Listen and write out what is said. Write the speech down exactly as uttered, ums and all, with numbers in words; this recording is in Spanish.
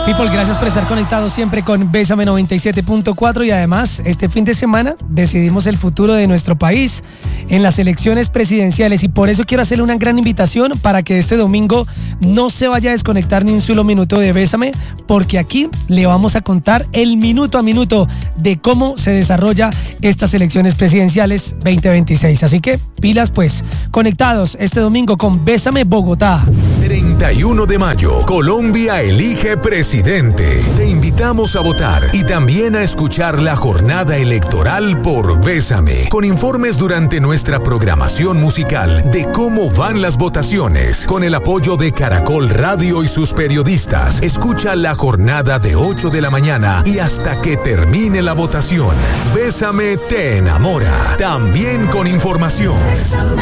People, gracias por estar conectados siempre con Bésame noventa y siete punto cuatro y además este fin de semana decidimos el futuro de nuestro país en las elecciones presidenciales y por eso quiero hacerle una gran invitación para que este domingo no se vaya a desconectar ni un solo minuto de Bésame, porque aquí le vamos a contar el minuto a minuto de cómo se desarrolla estas elecciones presidenciales veinte veintiséis. Así que pilas pues, conectados este domingo con Bésame Bogotá. treinta y uno de mayo, Colombia elige presidente. Te invitamos a votar y también a escuchar la jornada electoral por Bésame, con informes durante nuestra programación musical de cómo van las votaciones. Con el apoyo de Caracol Radio y sus periodistas, escucha la jornada de ocho de la mañana y hasta que termine la votación. Bésame te enamora, también con información.